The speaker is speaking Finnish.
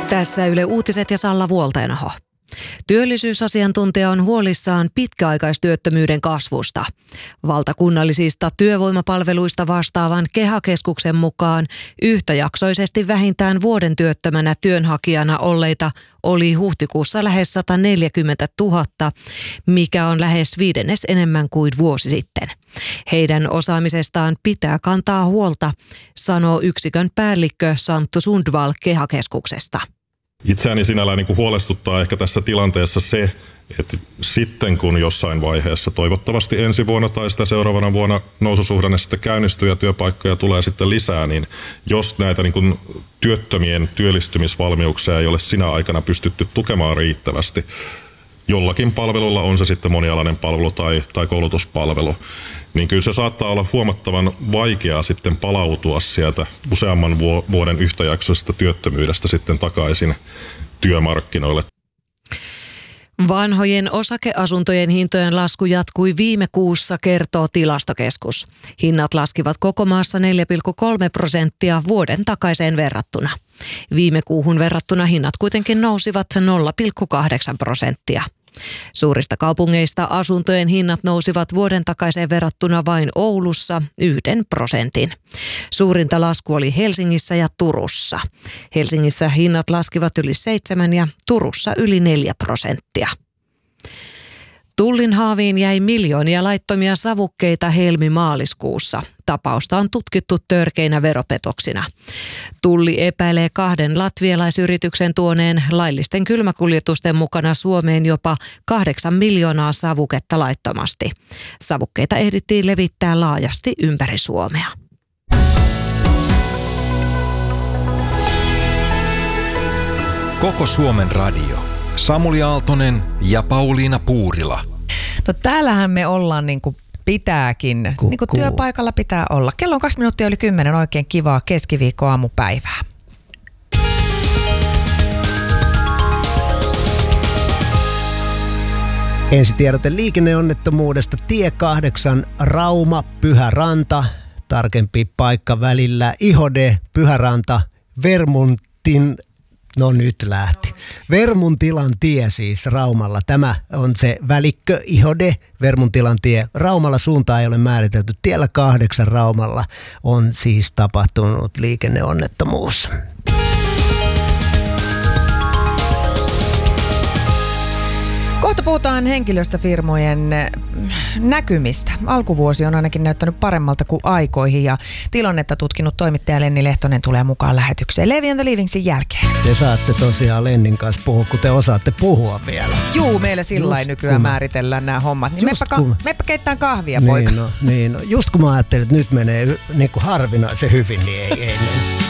Tässä Yle Uutiset ja Salla Vuolteenaho. Työllisyysasiantuntija on huolissaan pitkäaikaistyöttömyyden kasvusta. Valtakunnallisista työvoimapalveluista vastaavan KEHA-keskuksen mukaan yhtäjaksoisesti vähintään vuoden työttömänä työnhakijana olleita oli huhtikuussa lähes 140 000, mikä on lähes 5 enemmän kuin vuosi sitten. Heidän osaamisestaan pitää kantaa huolta, sanoo yksikön päällikkö Santtu Sundvall KEHA-keskuksesta. Itseäni sinällään huolestuttaa ehkä tässä tilanteessa se, että sitten kun jossain vaiheessa, toivottavasti ensi vuonna tai sitä seuraavana vuonna noususuhdanne sitten käynnistyy ja työpaikkoja tulee sitten lisää, niin jos näitä työttömien työllistymisvalmiuksia ei ole sinä aikana pystytty tukemaan riittävästi, jollakin palvelulla, on se sitten monialainen palvelu tai koulutuspalvelu, niin kyllä se saattaa olla huomattavan vaikeaa sitten palautua sieltä useamman vuoden yhtäjaksoisesta työttömyydestä sitten takaisin työmarkkinoille. Vanhojen osakeasuntojen hintojen lasku jatkui viime kuussa, kertoo Tilastokeskus. Hinnat laskivat koko maassa 4,3% vuoden takaiseen verrattuna. Viime kuuhun verrattuna hinnat kuitenkin nousivat 0,8%. Suurista kaupungeista asuntojen hinnat nousivat vuoden takaiseen verrattuna vain Oulussa 1%. Suurinta lasku oli Helsingissä ja Turussa. Helsingissä hinnat laskivat yli 7% ja Turussa yli 4%. Tullin haaviin jäi miljoonia laittomia savukkeita helmi-maaliskuussa. Tapausta on tutkittu törkeinä veropetoksina. Tulli epäilee 2 latvialaisyrityksen tuoneen laillisten kylmäkuljetusten mukana Suomeen jopa 8 miljoonaa savuketta laittomasti. Savukkeita ehdittiin levittää laajasti ympäri Suomea. Koko Suomen radio. Samuli Aaltonen ja Pauliina Puurila. No täällähän me ollaan niin kuin pitääkin, niin kuin työpaikalla pitää olla. Kello on 2 minuuttia yli 10, oikein kivaa keskiviikkoaamupäivää. Ensitiedote liikenneonnettomuudesta tie 8 Rauma Pyhäranta. Tarkempi paikka välillä Ihode Pyhäranta Vermuntin. No nyt lähti. Vermuntilan tie siis Raumalla. Tämä on se välikkö Ihode Vermuntilan tie. Raumalla suuntaa ei ole määritelty. Tiellä 8 Raumalla on siis tapahtunut liikenneonnettomuus. Kohta puhutaan henkilöstöfirmojen näkymistä. Alkuvuosi on ainakin näyttänyt paremmalta kuin aikoihin ja tilannetta tutkinut toimittaja Lenni Lehtonen tulee mukaan lähetykseen Levi and the Leavingsin jälkeen. Te saatte tosiaan Lennin kanssa puhua, kun te osaatte puhua vielä. Juu, meillä sillain nykyään määritellään nämä hommat. Niin meppä keittään kahvia, niin, poika. Just kun mä ajattelin, että nyt menee niin kuin harvinaisen hyvin, niin ei mene.